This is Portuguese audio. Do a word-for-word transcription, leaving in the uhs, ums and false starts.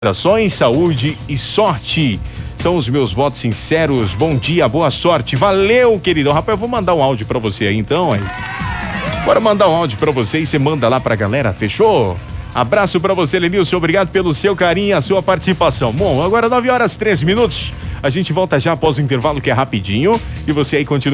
Ações, saúde e sorte. São os meus votos sinceros. Bom dia, boa sorte. Valeu, querido. Rapaz, eu vou mandar um áudio pra você aí, então, aí. Bora mandar um áudio pra você e você manda lá pra galera, fechou? Abraço pra você, Lenilson. Obrigado pelo seu carinho e a sua participação. Bom, agora nove horas, treze minutos. A gente volta já após o intervalo, que é rapidinho. E você aí continua.